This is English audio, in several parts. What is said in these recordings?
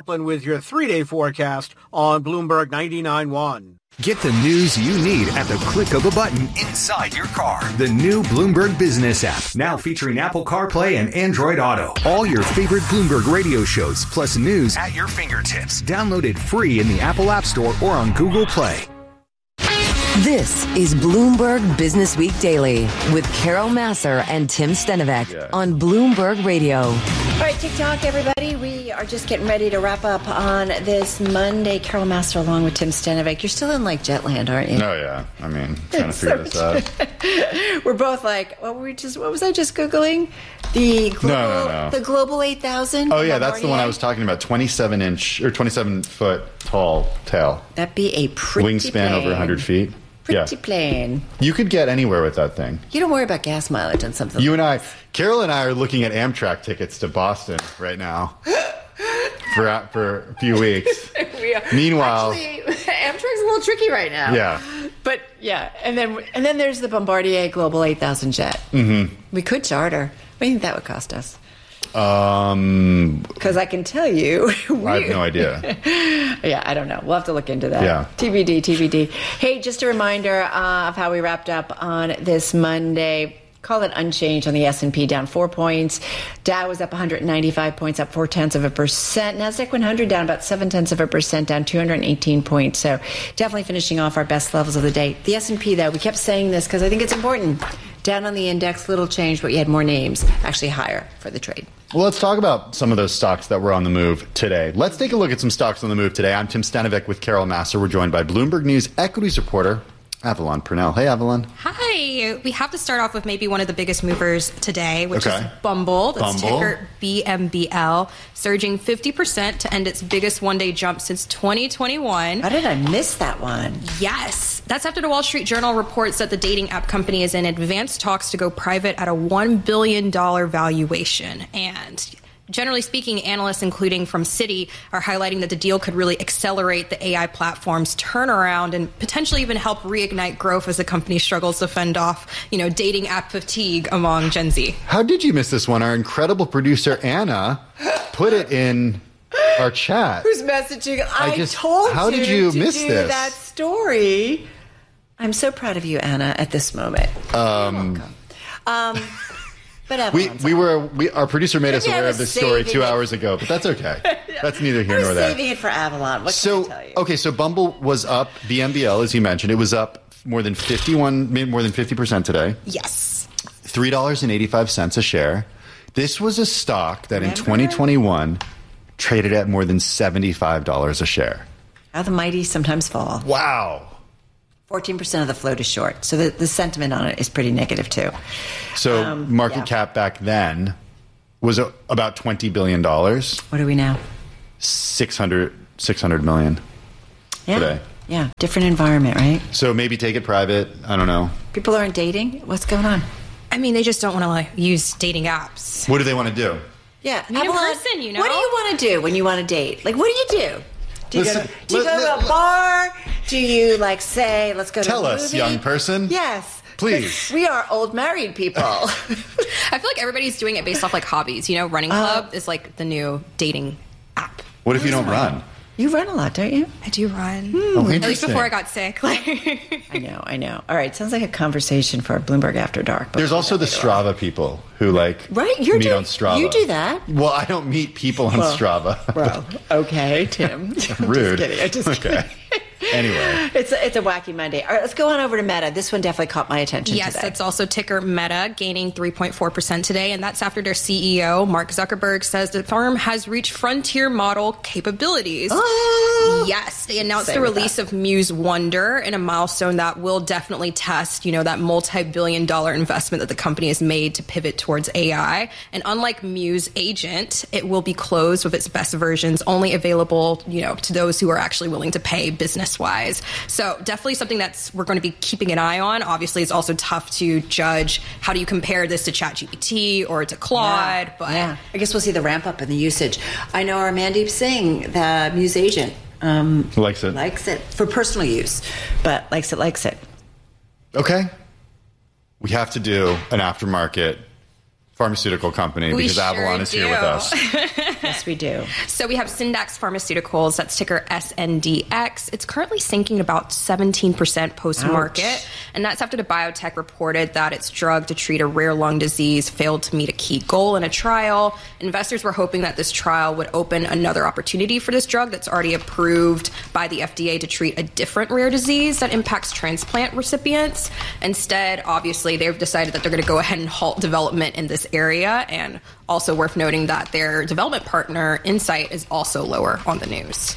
Kaplan with your 3-day forecast on Bloomberg 99.1. Get the news you need at the click of a button inside your car. The new Bloomberg Business app, now featuring Apple CarPlay and Android Auto. All your favorite Bloomberg radio shows, plus news at your fingertips. Download it free in the Apple App Store or on Google Play. This is Bloomberg Business Week Daily with Carol Massar and Tim Stenovec on Bloomberg Radio. All right, TikTok, everybody. We are just getting ready to wrap up on this Monday. Carol Massar along with Tim Stenovec. You're still in like Jetland, aren't you? Oh, yeah. I mean, trying to figure this out. We're both like, what was I just Googling? The Global 8000? Oh, yeah, that's the one I was talking about. 27-foot tall tail. That'd be a pretty wingspan plane. Over 100 feet. Pretty plane. You could get anywhere with that thing. You don't worry about gas mileage on something. Carol and I are looking at Amtrak tickets to Boston right now for a few weeks. We are. Meanwhile, actually, Amtrak's a little tricky right now. Yeah. But yeah, and then there's the Bombardier Global 8000 jet. Mm-hmm. We could charter. What do you think that would cost us? Because I can tell you. I have no idea. Yeah, I don't know. We'll have to look into that. Yeah. TBD. Hey, just a reminder of how we wrapped up on this Monday. Call it unchanged on the S&P, down 4 points. Dow was up 195 points, up 0.4%. Nasdaq 100 down about 0.7%, down 218 points. So definitely finishing off our best levels of the day. The S&P, though, we kept saying this because I think it's important. Down on the index, little change, but you had more names, actually higher for the trade. Well, let's talk about some of those stocks that were on the move today. Let's take a look at some stocks on the move today. I'm Tim Stenovec with Carol Massar. We're joined by Bloomberg News equities reporter Avalon Purnell. Hey, Avalon. Hi. We have to start off with maybe one of the biggest movers today, which is Bumble. That's ticker BMBL, surging 50% to end its biggest one-day jump since 2021. How did I miss that one? Yes. That's after the Wall Street Journal reports that the dating app company is in advanced talks to go private at a $1 billion valuation. And generally speaking, analysts, including from Citi, are highlighting that the deal could really accelerate the AI platform's turnaround and potentially even help reignite growth as the company struggles to fend off, dating app fatigue among Gen Z. How did you miss this one? Our incredible producer, Anna, put it in our chat. Who's messaging? I told how did you miss do this? That story. I'm so proud of you, Anna, at this moment. You're welcome. But our producer made us aware of this story 2 hours ago, but that's okay. That's neither here nor there. We're saving it for Avalon. What can I tell you? Okay, so Bumble was up, BMBL, as you mentioned. It was up more than 50% today. Yes. $3.85 a share. This was a stock that in 2021 traded at more than $75 a share. How the mighty sometimes fall. Wow. 14% of the float is short. So the sentiment on it is pretty negative, too. So market cap back then was about $20 billion. What are we now? 600 million today. Yeah, different environment, right? So maybe take it private. I don't know. People aren't dating? What's going on? I mean, they just don't want to use dating apps. What do they want to do? Yeah. Meet in person, What do you want to do when you want to date? Like, what do you do? Do you go to a bar? Do you, say, let's go to a movie? Tell us, young person. Yes. Please. We are old married people. I feel like everybody's doing it based off, hobbies. Running Club is, the new dating app. What if you don't run? You run a lot, don't you? I do run. Oh, interesting. At least before I got sick. I know. All right, sounds like a conversation for Bloomberg After Dark. There's also the Strava people who meet on Strava. You do that? Well, I don't meet people on Strava. Well, okay, Tim. Rude. Just kidding. Anyway. It's a wacky Monday. All right, let's go on over to Meta. This one definitely caught my attention today. Yes, it's also ticker Meta, gaining 3.4% today, and that's after their CEO, Mark Zuckerberg, says the firm has reached frontier model capabilities. Oh, yes, they announced the release of Muse Wonder in a milestone that will definitely test, that multi-billion-dollar investment that the company has made to pivot towards AI. And unlike Muse Agent, it will be closed with its best versions only available, to those who are actually willing to pay business-wise. So definitely something we're going to be keeping an eye on. Obviously, it's also tough to judge how do you compare this to ChatGPT or to Claude. I guess we'll see the ramp up in the usage. I know our Mandeep Singh, the Muse Agent, likes it for personal use, but likes it. Okay. We have to do an aftermarket pharmaceutical company because Avalon is here with us. Yes, we do. So we have Syndax Pharmaceuticals, that's ticker SNDX. It's currently sinking about 17% post-market. Ouch. And that's after the biotech reported that its drug to treat a rare lung disease failed to meet a key goal in a trial. Investors were hoping that this trial would open another opportunity for this drug that's already approved by the FDA to treat a different rare disease that impacts transplant recipients. Instead, obviously, they've decided that they're going to go ahead and halt development in this area, and also worth noting that their development partner, Incyte, is also lower on the news.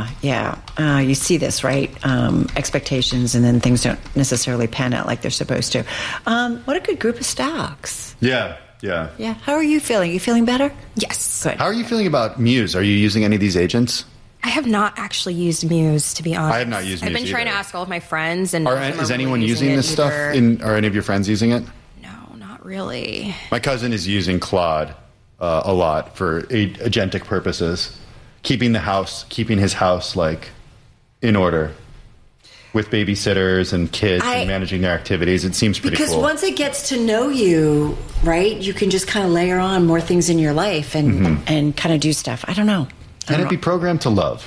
You see this, right? Expectations, and then things don't necessarily pan out like they're supposed to. What a good group of stocks. Yeah. How are you feeling? You feeling better? Yes. Good. How are you feeling about Muse? Are you using any of these agents? I have not actually used Muse, to be honest. I have not used Muse I've been trying to ask all of my friends. And is anyone using this stuff? Are any of your friends using it? No, not really. My cousin is using Claude a lot for agentic purposes, keeping his house like in order with babysitters and kids and managing their activities. It seems pretty cool. Because once it gets to know you, right, you can just kind of layer on more things in your life and kind of do stuff. I don't know. Can it be programmed to love?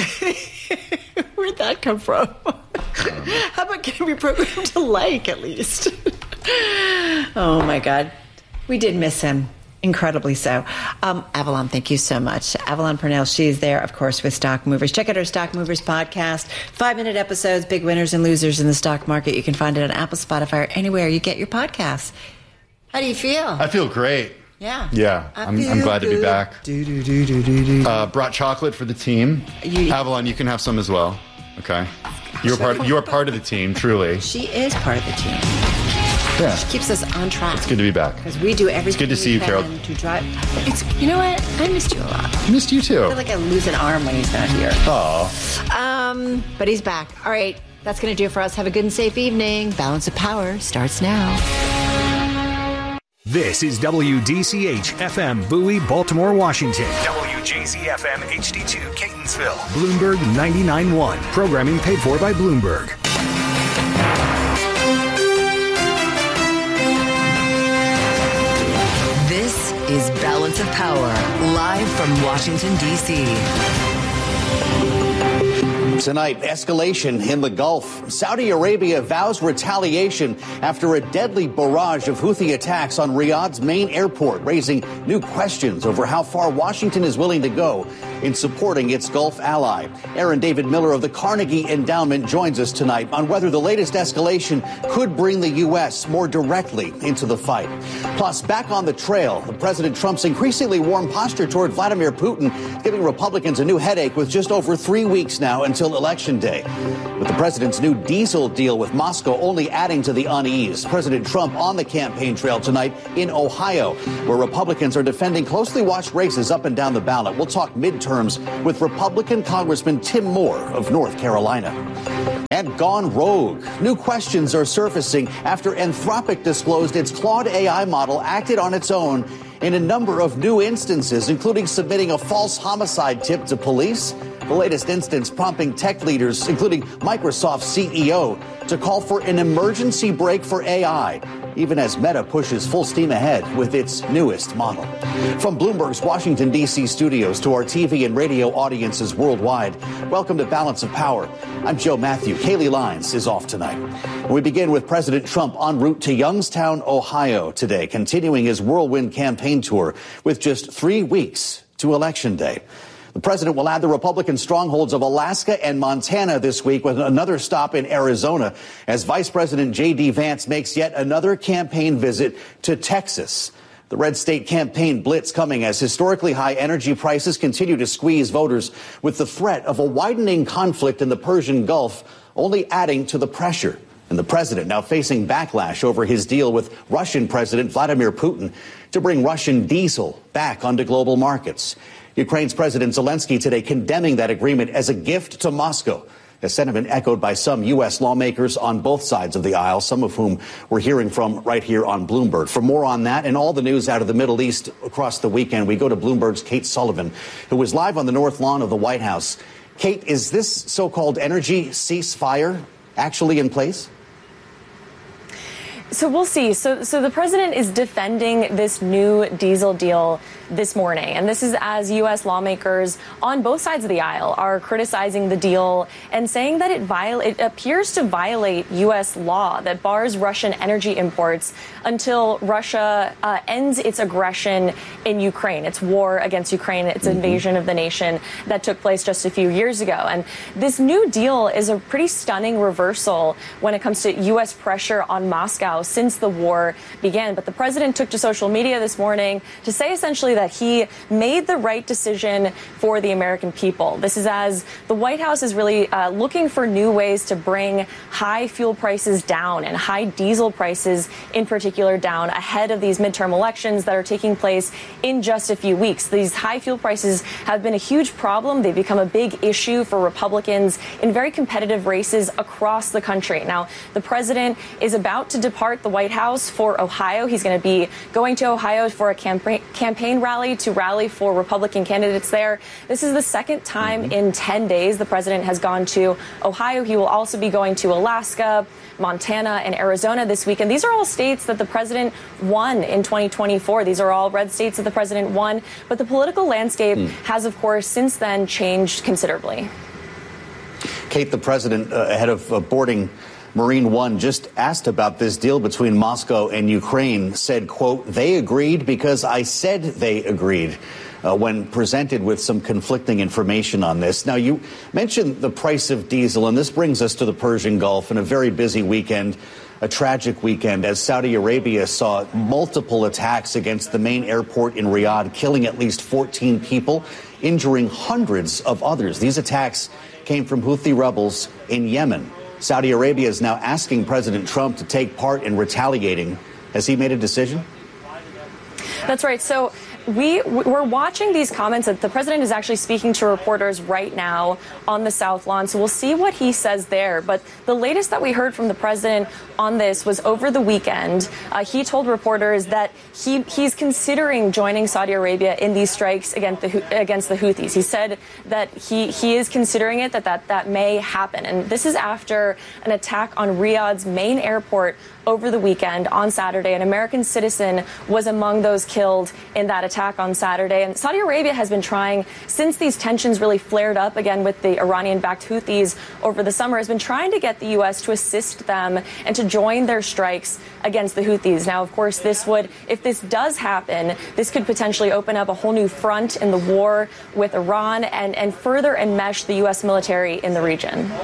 Where'd that come from? How about can it be programmed to like, at least? Oh, my God. We did miss him. Incredibly so. Avalon, thank you so much. Avalon Purnell, she's there, of course, with Stock Movers. Check out our Stock Movers podcast. 5-minute episodes, big winners and losers in the stock market. You can find it on Apple, Spotify, or anywhere you get your podcasts. How do you feel? I feel great. Yeah. I'm glad to be back. Brought chocolate for the team. Avalon, you can have some as well. Okay. You are part of the team, truly. She is part of the team. Yeah. She keeps us on track. It's good to be back. Because we do everything. It's good to see you, Carol. To drive. You know what? I missed you a lot. I missed you too. I feel like I lose an arm when he's not here. Oh. But he's back. All right. That's going to do it for us. Have a good and safe evening. Balance of Power starts now. This is WDCH FM Bowie, Baltimore, Washington. WJZ FM HD2 Catonsville. Bloomberg 99.1. Programming paid for by Bloomberg. This is Balance of Power, live from Washington, D.C. Tonight, escalation in the Gulf. Saudi Arabia vows retaliation after a deadly barrage of Houthi attacks on Riyadh's main airport, raising new questions over how far Washington is willing to go in supporting its Gulf ally. Aaron David Miller of the Carnegie Endowment joins us tonight on whether the latest escalation could bring the U.S. more directly into the fight. Plus, back on the trail, President Trump's increasingly warm posture toward Vladimir Putin, giving Republicans a new headache with just over 3 weeks now until Election Day. With the president's new diesel deal with Moscow only adding to the unease, President Trump on the campaign trail tonight in Ohio, where Republicans are defending closely watched races up and down the ballot. We'll talk midterms with Republican Congressman Tim Moore of North Carolina. And gone rogue. New questions are surfacing after Anthropic disclosed its Claude AI model acted on its own in a number of new instances, including submitting a false homicide tip to police. The latest instance prompting tech leaders, including Microsoft's CEO, to call for an emergency brake for AI, even as Meta pushes full steam ahead with its newest model. From Bloomberg's Washington, D.C. studios to our TV and radio audiences worldwide, welcome to Balance of Power. I'm Joe Matthew. Kaylee Lines is off tonight. We begin with President Trump en route to Youngstown, Ohio today, continuing his whirlwind campaign tour with just 3 weeks to Election Day. The president will add the Republican strongholds of Alaska and Montana this week with another stop in Arizona as Vice President J.D. Vance makes yet another campaign visit to Texas. The red state campaign blitz coming as historically high energy prices continue to squeeze voters, with the threat of a widening conflict in the Persian Gulf only adding to the pressure. And the president now facing backlash over his deal with Russian President Vladimir Putin to bring Russian diesel back onto global markets. Ukraine's President Zelensky today condemning that agreement as a gift to Moscow, a sentiment echoed by some U.S. lawmakers on both sides of the aisle, some of whom we're hearing from right here on Bloomberg. For more on that and all the news out of the Middle East across the weekend, we go to Bloomberg's Kate Sullivan, who was live on the North Lawn of the White House. Kate, is this so-called energy ceasefire actually in place? So we'll see. So the president is defending this new diesel deal this morning. And this is as U.S. lawmakers on both sides of the aisle are criticizing the deal and saying that it appears to violate U.S. law that bars Russian energy imports until Russia ends its aggression in Ukraine, its war against Ukraine, its invasion of the nation that took place just a few years ago. And this new deal is a pretty stunning reversal when it comes to U.S. pressure on Moscow since the war began. But the president took to social media this morning to say essentially that he made the right decision for the American people. This is as the White House is really looking for new ways to bring high fuel prices down and high diesel prices in particular down ahead of these midterm elections that are taking place in just a few weeks. These high fuel prices have been a huge problem. They've become a big issue for Republicans in very competitive races across the country. Now, the president is about to depart the White House for Ohio. He's going to be going to Ohio for a campaign rally to rally for Republican candidates there. This is the second time in 10 days the president has gone to Ohio. He will also be going to Alaska, Montana, and Arizona this week. And these are all states that the president won in 2024. These are all red states that the president won. But the political landscape has, of course, since then changed considerably. Kate, the president, ahead of boarding Marine One, just asked about this deal between Moscow and Ukraine, said, quote, "They agreed because I said they agreed," when presented with some conflicting information on this. Now, you mentioned the price of diesel, and this brings us to the Persian Gulf in a very busy weekend, a tragic weekend, as Saudi Arabia saw multiple attacks against the main airport in Riyadh, killing at least 14 people, injuring hundreds of others. These attacks came from Houthi rebels in Yemen. Saudi Arabia is now asking President Trump to take part in retaliating. Has he made a decision? That's right. So we're watching these comments that the president is actually speaking to reporters right now on the South Lawn. So we'll see what he says there. But the latest that we heard from the president on this was over the weekend. He told reporters that he's considering joining Saudi Arabia in these strikes against the Houthis. He said that he is considering it, that may happen. And this is after an attack on Riyadh's main airport over the weekend on Saturday. An American citizen was among those killed in that attack on Saturday. And Saudi Arabia has been trying, since these tensions really flared up again with the Iranian-backed Houthis over the summer, has been trying to get the U.S. to assist them and to join their strikes against the Houthis. Now, of course, if this does happen, this could potentially open up a whole new front in the war with Iran and further enmesh the U.S. military in the region.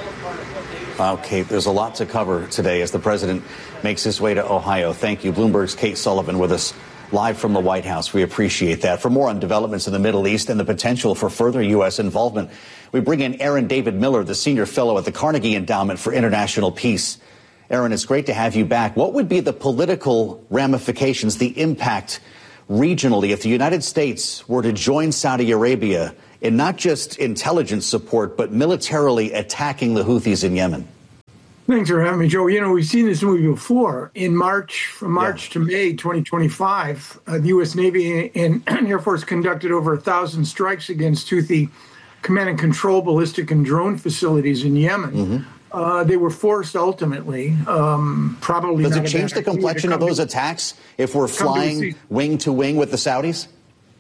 Okay, there's a lot to cover today as the president makes his way to Ohio. Thank you. Bloomberg's Kate Sullivan with us live from the White House. We appreciate that. For more on developments in the Middle East and the potential for further U.S. involvement, we bring in Aaron David Miller, the senior fellow at the Carnegie Endowment for International Peace. Aaron, it's great to have you back. What would be the political ramifications, the impact regionally if the United States were to join Saudi Arabia in not just intelligence support, but militarily attacking the Houthis in Yemen? Thanks for having me, Joe. You know, we've seen this movie before. From March to May 2025, the U.S. Navy and Air Force conducted over 1,000 strikes against Houthi command and control ballistic and drone facilities in Yemen. They were forced ultimately. Probably. Does it change the complexion of those attacks if we're flying wing to wing with the Saudis?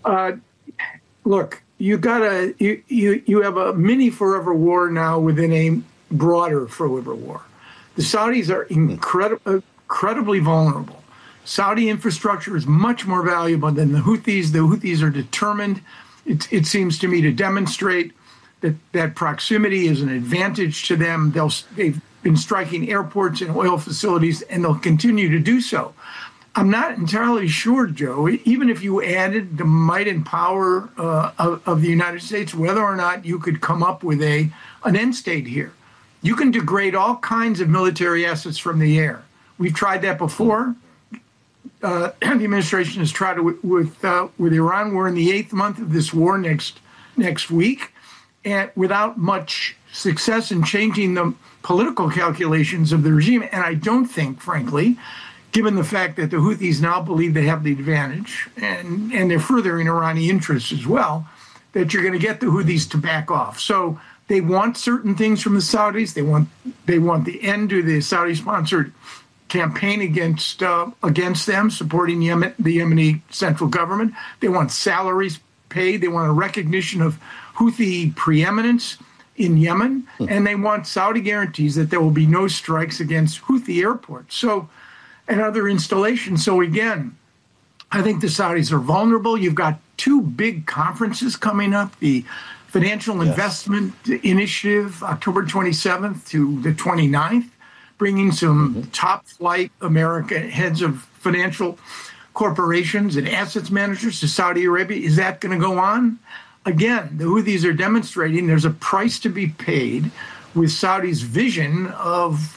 Look, you have a mini forever war now within a broader forever war. The Saudis are incredibly vulnerable. Saudi infrastructure is much more valuable than the Houthis. The Houthis are determined, it seems to me, to demonstrate that proximity is an advantage to them. They've been striking airports and oil facilities, and they'll continue to do so. I'm not entirely sure, Joe, even if you added the might and power of the United States, whether or not you could come up with an end state here. You can degrade all kinds of military assets from the air. We've tried that before. The administration has tried it with Iran. We're in the 8th month of this war next week, and without much success in changing the political calculations of the regime. And I don't think, frankly, given the fact that the Houthis now believe they have the advantage, and they're furthering Iranian interests as well, that you're going to get the Houthis to back off. So they want certain things from the Saudis. They want the end to the Saudi-sponsored campaign against them, supporting the Yemeni central government. They want salaries paid. They want a recognition of Houthi preeminence in Yemen, and they want Saudi guarantees that there will be no strikes against Houthi airports and other installations. So again, I think the Saudis are vulnerable. You've got two big conferences coming up, the Financial Investment Initiative, October 27th to the 29th, bringing some top-flight American heads of financial corporations and assets managers to Saudi Arabia. Is that going to go on? Again, the Houthis are demonstrating there's a price to be paid with Saudi's vision of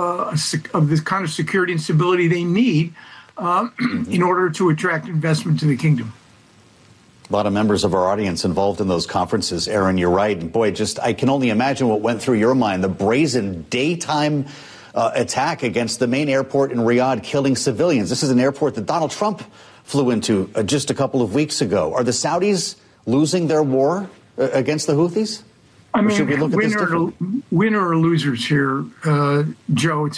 this kind of security and stability they need in order to attract investment to the kingdom. A lot of members of our audience involved in those conferences. Aaron, you're right. And boy, I can only imagine what went through your mind. The brazen daytime attack against the main airport in Riyadh, killing civilians. This is an airport that Donald Trump flew into just a couple of weeks ago. Are the Saudis losing their war against the Houthis? I mean, winner or losers here, Joe.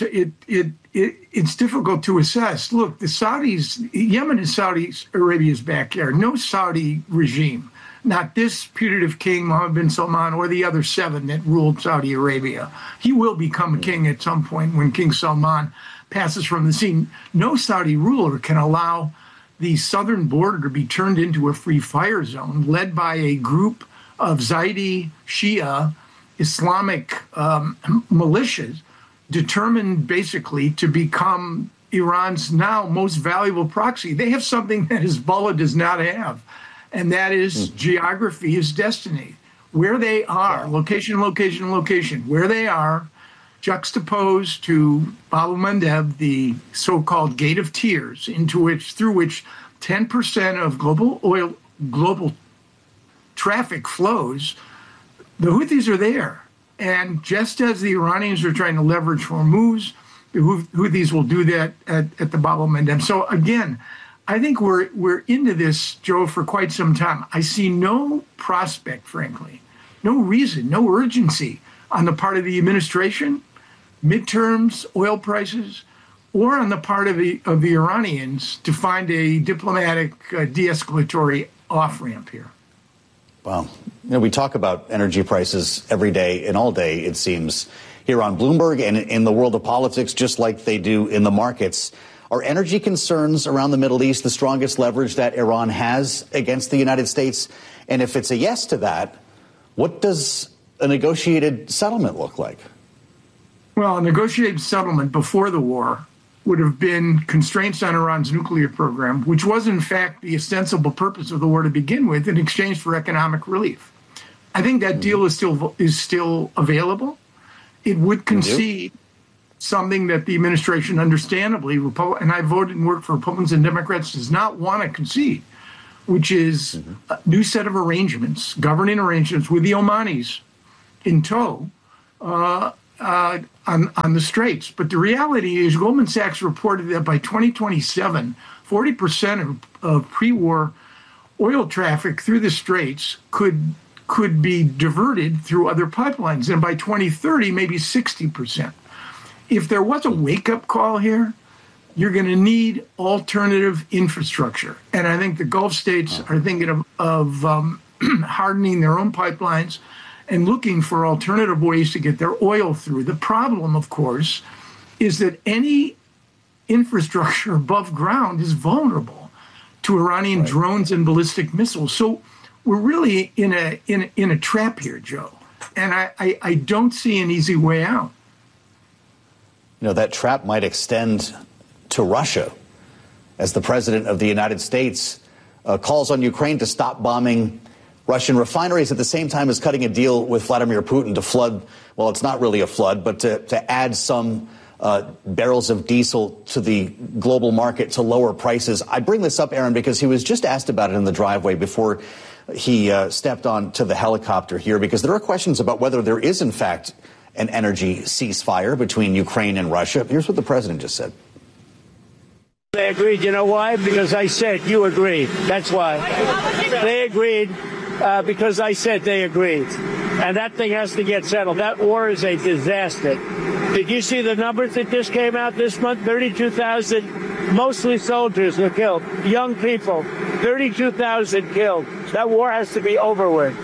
It's difficult to assess. Look, the Saudis, Yemen is Saudi Arabia's backyard. No Saudi regime, not this putative king, Mohammed bin Salman, or the other 7 that ruled Saudi Arabia. He will become a king at some point when King Salman passes from the scene. No Saudi ruler can allow the southern border to be turned into a free fire zone led by a group of Zaidi Shia Islamic militias determined basically to become Iran's now most valuable proxy. They have something that Hezbollah does not have, and that is geography is destiny. Where they are, location, where they are, juxtaposed to Bab el-Mandeb, the so-called Gate of Tears, through which 10% of global traffic flows. The Houthis are there, and just as the Iranians are trying to leverage Hormuz, the Houthis will do that at the Bab el-Mandeb. So again, I think we're into this, Joe, for quite some time. I see no prospect, frankly, no reason, no urgency on the part of the administration, midterms, oil prices, or on the part of the Iranians to find a diplomatic de-escalatory off-ramp here. Wow. We talk about energy prices every day and all day, it seems, here on Bloomberg and in the world of politics, just like they do in the markets. Are energy concerns around the Middle East the strongest leverage that Iran has against the United States? And if it's a yes to that, what does a negotiated settlement look like? Well, a negotiated settlement before the war would have been constraints on Iran's nuclear program, which was, in fact, the ostensible purpose of the war to begin with, in exchange for economic relief. I think that deal is still available. It would concede something that the administration, understandably, and I voted and worked for Republicans and Democrats, does not want to concede, which is a new set of arrangements, governing arrangements with the Omanis in tow, on the Straits. But the reality is Goldman Sachs reported that by 2027, 40% of pre-war oil traffic through the Straits could be diverted through other pipelines. And by 2030, maybe 60%. If there was a wake-up call here, you're going to need alternative infrastructure. And I think the Gulf states are thinking of hardening their own pipelines and looking for alternative ways to get their oil through. The problem, of course, is that any infrastructure above ground is vulnerable to Iranian drones and ballistic missiles. So we're really in a trap here, Joe. And I don't see an easy way out. You know, that trap might extend to Russia as the president of the United States calls on Ukraine to stop bombing Russian refineries at the same time as cutting a deal with Vladimir Putin to flood, well, it's not really a flood, but to add some barrels of diesel to the global market to lower prices. I bring this up, Aaron, because he was just asked about it in the driveway before he stepped on to the helicopter here, because there are questions about whether there is, in fact, an energy ceasefire between Ukraine and Russia. Here's what the president just said. They agreed. You know why? Because I said you agreed. That's why. They agreed because I said they agreed. And that thing has to get settled. That war is a disaster. Did you see the numbers that just came out this month? 32,000, mostly soldiers were killed, young people. 32,000 killed. That war has to be over with.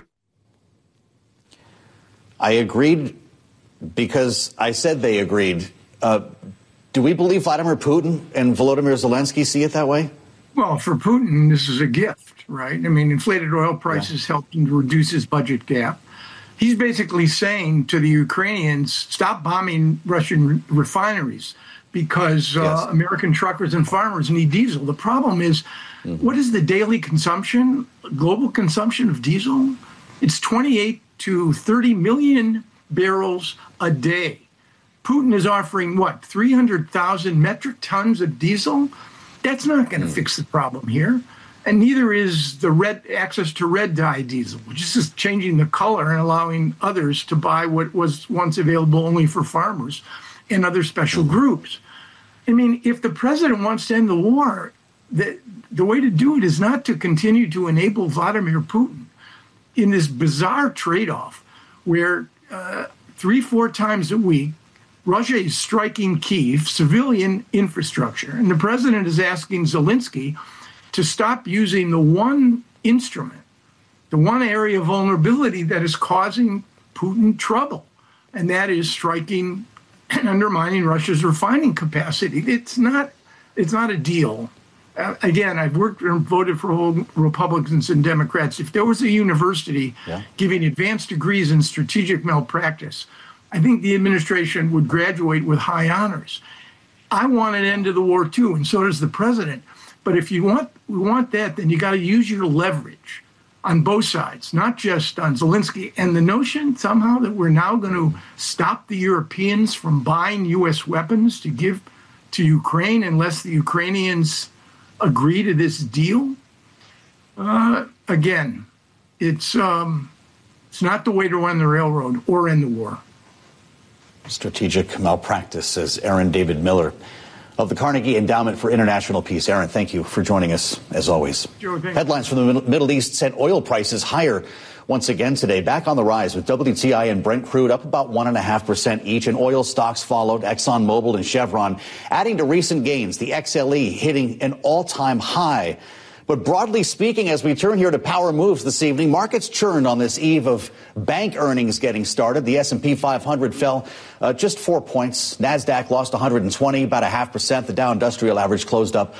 I agreed because I said they agreed. Do we believe Vladimir Putin and Volodymyr Zelensky see it that way? Well, for Putin, this is a gift, right? I mean, inflated oil prices helped him to reduce his budget gap. He's basically saying to the Ukrainians, stop bombing Russian refineries because American truckers and farmers need diesel. The problem is, what is the daily consumption, global consumption of diesel? It's 28 to 30 million barrels a day. Putin is offering, 300,000 metric tons of diesel? That's not going to fix the problem here. And neither is the access to red dye diesel, which is just changing the color and allowing others to buy what was once available only for farmers and other special groups. I mean, if the president wants to end the war, the way to do it is not to continue to enable Vladimir Putin in this bizarre trade-off where 3-4 times a week, Russia is striking Kyiv, civilian infrastructure, and the president is asking Zelensky to stop using the one instrument, the one area of vulnerability that is causing Putin trouble, and that is striking and undermining Russia's refining capacity. It's not a deal. Again, I've worked and voted for Republicans and Democrats. If there was a university giving advanced degrees in strategic malpractice, I think the administration would graduate with high honors. I want an end to the war too, and so does the president. But if we want that, then you got to use your leverage on both sides, not just on Zelensky. And the notion somehow that we're now going to stop the Europeans from buying U.S. weapons to give to Ukraine unless the Ukrainians agree to this deal, again, it's not the way to run the railroad or end the war. Strategic malpractice, says Aaron David Miller of the Carnegie Endowment for International Peace. Aaron, thank you for joining us, as always. Sure, headlines from the Middle East sent oil prices higher once again today, back on the rise with WTI and Brent crude up about 1.5% each, and oil stocks followed, ExxonMobil and Chevron adding to recent gains, the XLE hitting an all-time high. But broadly speaking, as we turn here to power moves this evening, markets churned on this eve of bank earnings getting started. The S&P 500 fell just 4 points. NASDAQ lost 120, about 0.5%. The Dow Industrial Average closed up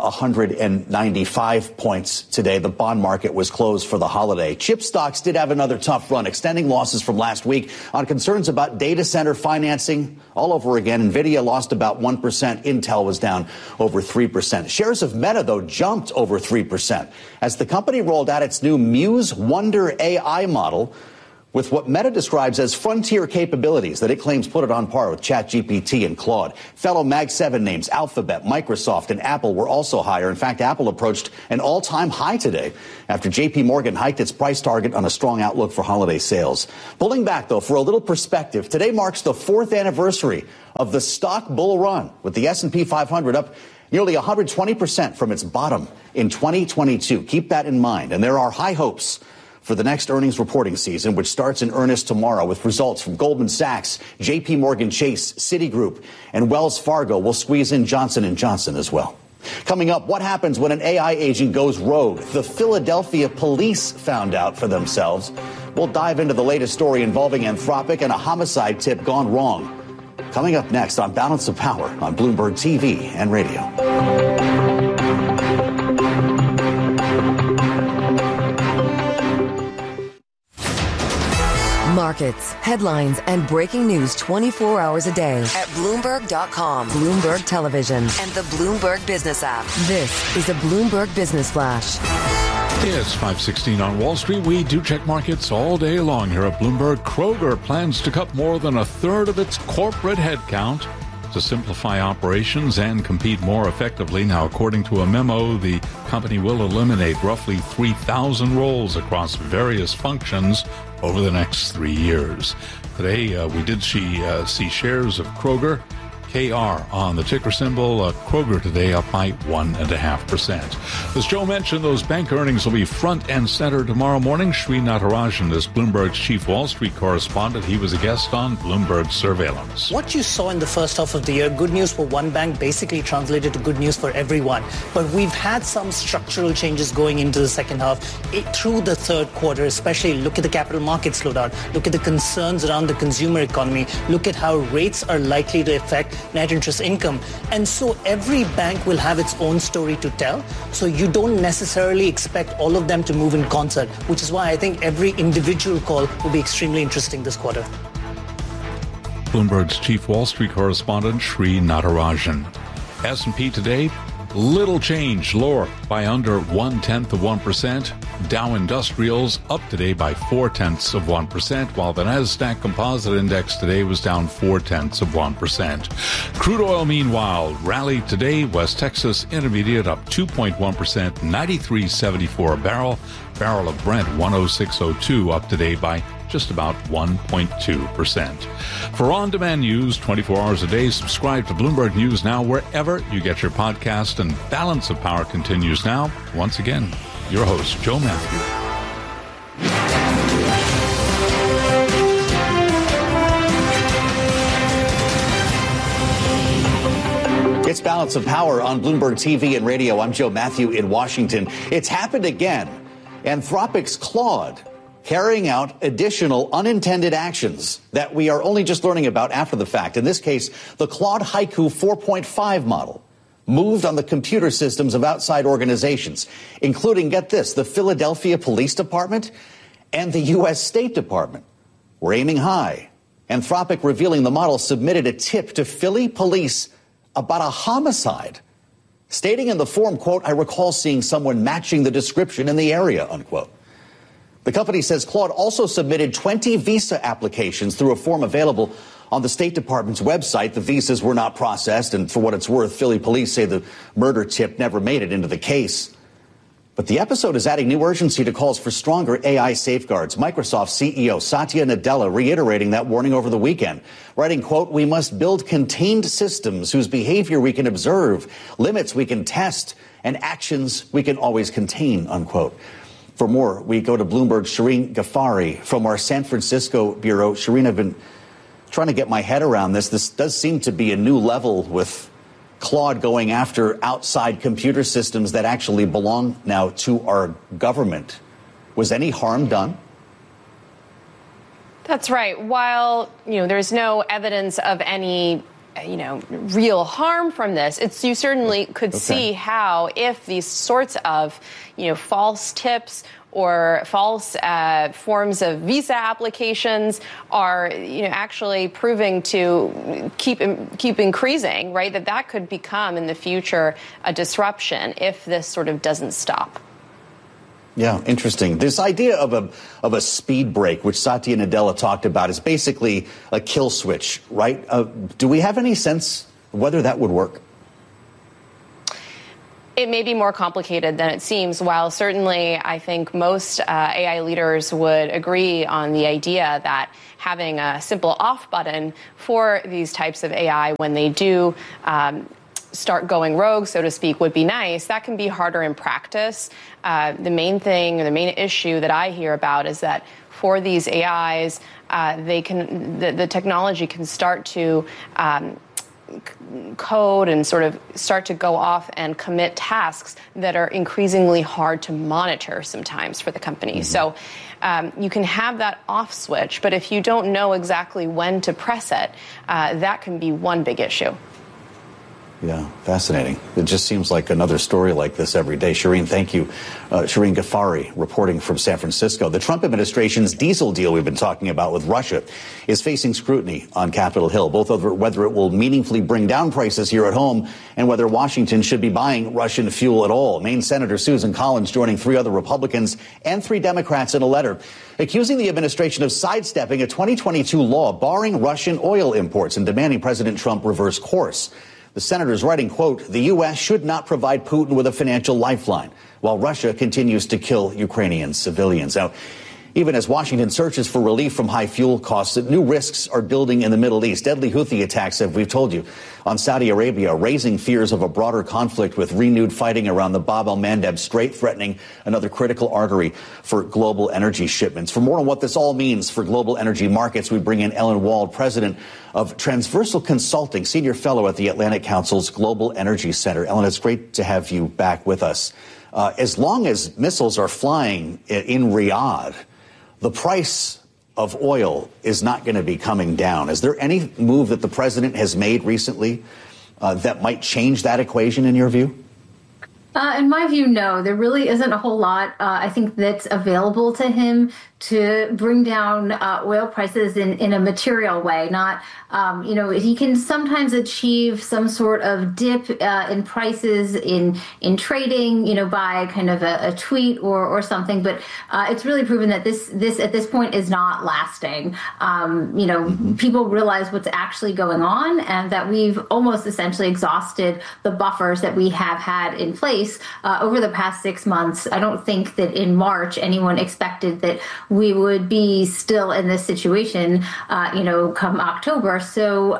195 points today. The bond market was closed for the holiday. Chip stocks did have another tough run, extending losses from last week on concerns about data center financing all over again. NVIDIA lost about 1%. Intel was down over 3%. Shares of Meta, though, jumped over 3% as the company rolled out its new Muse Wonder AI model with what Meta describes as frontier capabilities that it claims put it on par with ChatGPT and Claude. Fellow Mag 7 names Alphabet, Microsoft, and Apple were also higher. In fact, Apple approached an all-time high today after JP Morgan hiked its price target on a strong outlook for holiday sales. Pulling back, though, for a little perspective, today marks the 4th anniversary of the stock bull run, with the S&P 500 up nearly 120% from its bottom in 2022. Keep that in mind. And there are high hopes for the next earnings reporting season, which starts in earnest tomorrow with results from Goldman Sachs, JP Morgan Chase, Citigroup, and Wells Fargo. We'll squeeze in Johnson & Johnson as well. Coming up, what happens when an AI agent goes rogue? The Philadelphia police found out for themselves. We'll dive into the latest story involving Anthropic and a homicide tip gone wrong. Coming up next on Balance of Power on Bloomberg TV and radio. Markets, headlines, and breaking news 24 hours a day at Bloomberg.com, Bloomberg Television, and the Bloomberg Business app. This is a Bloomberg Business Flash. It's 5:16 on Wall Street. We do check markets all day long here at Bloomberg. Kroger plans to cut more than a third of its corporate headcount to simplify operations and compete more effectively. Now, according to a memo, the company will eliminate roughly 3,000 roles across various functions over the next 3 years. Today, we did see shares of Kroger KR on the ticker symbol. Kroger today up by 1.5%. As Joe mentioned, those bank earnings will be front and center tomorrow morning. Sri Natarajan is Bloomberg's chief Wall Street correspondent. He was a guest on Bloomberg Surveillance. What you saw in the first half of the year, good news for one bank, basically translated to good news for everyone. But we've had some structural changes going into the second half through the third quarter, especially look at the capital market slowdown, look at the concerns around the consumer economy, look at how rates are likely to affect net interest income. And so every bank will have its own story to tell. So you don't necessarily expect all of them to move in concert, which is why I think every individual call will be extremely interesting this quarter. Bloomberg's chief Wall Street correspondent, Sri Natarajan. S&P today, little change, lower by under 0.1%. Dow Industrials up today by 0.4%, while the Nasdaq Composite Index today was down 0.4%. Crude oil, meanwhile, rallied today. West Texas Intermediate up 2.1%, 93.74 a barrel. Barrel of Brent 106.02 up today by just about 1.2%. For on-demand news 24 hours a day, subscribe to Bloomberg News Now wherever you get your podcast. And Balance of Power continues now. Once again, your host, Joe Matthew. It's Balance of Power on Bloomberg TV and radio. I'm Joe Matthew in Washington. It's happened again. Anthropic's Claude carrying out additional unintended actions that we are only just learning about after the fact. In this case, the Claude Haiku 4.5 model moved on the computer systems of outside organizations, including, get this, the Philadelphia Police Department and the U.S. State Department. We're aiming high. Anthropic revealing the model submitted a tip to Philly police about a homicide, stating in the form, quote, "I recall seeing someone matching the description in the area," unquote. The company says Claude also submitted 20 visa applications through a form available on the State Department's website. The visas were not processed, and for what it's worth, Philly police say the murder tip never made it into the case. But the episode is adding new urgency to calls for stronger AI safeguards. Microsoft CEO Satya Nadella reiterating that warning over the weekend, writing, quote, "We must build contained systems whose behavior we can observe, limits we can test, and actions we can always contain," unquote. For more, we go to Bloomberg's Shireen Ghaffari from our San Francisco bureau. Shireen, I've been trying to get my head around this. This does seem to be a new level with Claude going after outside computer systems that actually belong now to our government. Was any harm done? That's right. While, there's no evidence of any real harm from this, you certainly could see how, if these sorts of, false tips or false forms of visa applications are, actually proving to keep increasing, right? That could become in the future a disruption if this sort of doesn't stop. Yeah, interesting. This idea of a speed break, which Satya Nadella talked about, is basically a kill switch, right? Do we have any sense whether that would work? It may be more complicated than it seems. While certainly I think most AI leaders would agree on the idea that having a simple off button for these types of AI when they do start going rogue, so to speak, would be nice. That can be harder in practice. The main thing, or the main issue that I hear about is that for these AIs, the technology can start to code and sort of start to go off and commit tasks that are increasingly hard to monitor sometimes for the company. Mm-hmm. So you can have that off switch, but if you don't know exactly when to press it, that can be one big issue. Yeah, fascinating. It just seems like another story like this every day. Shireen, thank you. Shireen Ghaffari reporting from San Francisco. The Trump administration's diesel deal we've been talking about with Russia is facing scrutiny on Capitol Hill, both over whether it will meaningfully bring down prices here at home and whether Washington should be buying Russian fuel at all. Maine Senator Susan Collins joining 3 other Republicans and 3 Democrats in a letter accusing the administration of sidestepping a 2022 law barring Russian oil imports and demanding President Trump reverse course. The senator's writing, quote, "The U.S. should not provide Putin with a financial lifeline while Russia continues to kill Ukrainian civilians." Now, Even as Washington searches for relief from high fuel costs, new risks are building in the Middle East. Deadly Houthi attacks, as we've told you, on Saudi Arabia, raising fears of a broader conflict with renewed fighting around the Bab el-Mandeb Strait, threatening another critical artery for global energy shipments. For more on what this all means for global energy markets, we bring in Ellen Wald, president of Transversal Consulting, senior fellow at the Atlantic Council's Global Energy Center. Ellen, it's great to have you back with us. As long as missiles are flying in Riyadh, the price of oil is not going to be coming down. Is there any move that the president has made recently that might change that equation in your view? In my view, no. There really isn't a whole lot, I think, that's available to him to bring down oil prices in a material way. Not, he can sometimes achieve some sort of dip in prices in trading, by kind of a tweet or something. But it's really proven that this at this point is not lasting. People realize what's actually going on and that we've almost essentially exhausted the buffers that we have had in place over the past 6 months. I don't think that in March anyone expected that we would be still in this situation, come October. So,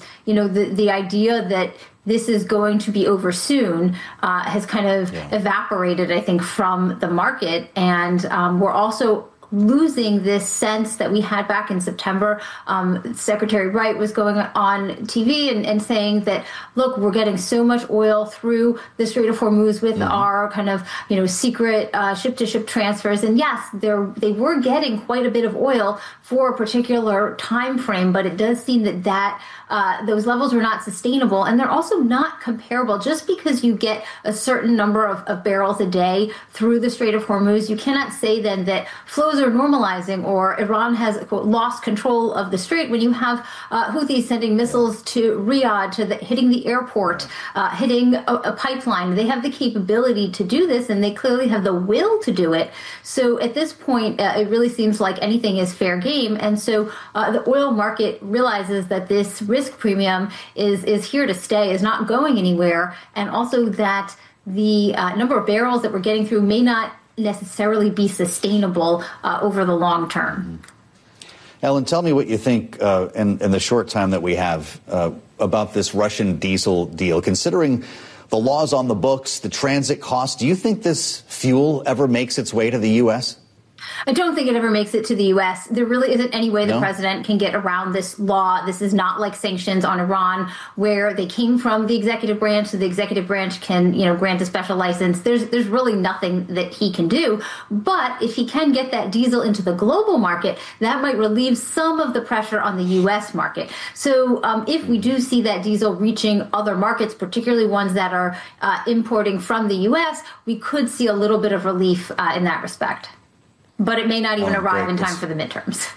the idea that this is going to be over soon has kind of evaporated, I think, from the market. And we're also losing this sense that we had back in September. Secretary Wright was going on TV and saying that, look, we're getting so much oil through the Strait of Hormuz with our kind of, secret ship-to-ship transfers. And yes, they were getting quite a bit of oil for a particular time frame, but it does seem that those levels are not sustainable. And they're also not comparable. Just because you get a certain number of barrels a day through the Strait of Hormuz, you cannot say then that flows are normalizing or Iran has, quote, lost control of the strait when you have Houthis sending missiles to Riyadh, hitting the airport, hitting a pipeline. They have the capability to do this, and they clearly have the will to do it. So at this point, it really seems like anything is fair game. And so the oil market realizes that this risk premium is here to stay, is not going anywhere, and also that the number of barrels that we're getting through may not necessarily be sustainable over the long term. Ellen, tell me what you think in the short time that we have about this Russian diesel deal. Considering the laws on the books, the transit costs, do you think this fuel ever makes its way to the U.S.? I don't think it ever makes it to the U.S. There really isn't any way the president can get around this law. This is not like sanctions on Iran, where they came from the executive branch, so the executive branch can, grant a special license. There's really nothing that he can do. But if he can get that diesel into the global market, that might relieve some of the pressure on the U.S. market. So if we do see that diesel reaching other markets, particularly ones that are importing from the U.S., we could see a little bit of relief in that respect. But it may not even arrive in time for the midterms.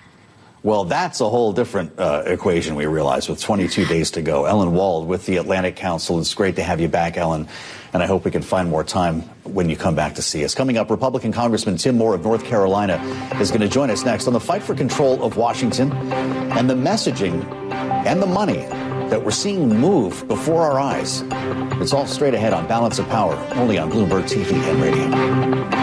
Well, that's a whole different equation, we realize, with 22 days to go. Ellen Wald with the Atlantic Council. It's great to have you back, Ellen, and I hope we can find more time when you come back to see us. Coming up, Republican Congressman Tim Moore of North Carolina is going to join us next on the fight for control of Washington and the messaging and the money that we're seeing move before our eyes. It's all straight ahead on Balance of Power, only on Bloomberg TV and Radio.